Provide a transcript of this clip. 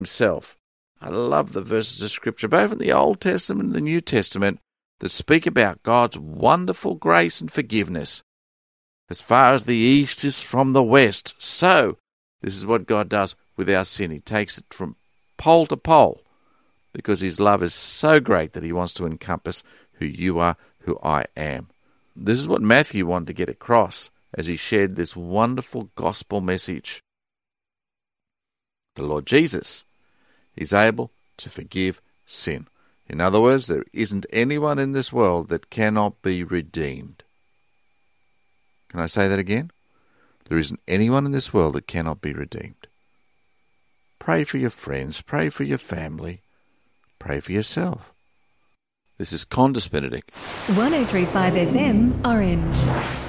himself. I love the verses of Scripture, both in the Old Testament and the New Testament, that speak about God's wonderful grace and forgiveness. As far as the east is from the west, so this is what God does with our sin. He takes it from pole to pole, because his love is so great that he wants to encompass who you are, who I am. This is what Matthew wanted to get across as he shared this wonderful gospel message. The Lord Jesus is able to forgive sin. In other words, there isn't anyone in this world that cannot be redeemed. Can I say that again? There isn't anyone in this world that cannot be redeemed. Pray for your friends, pray for your family, pray for yourself. This is Qantas Benedict. 103.5 FM, Orange.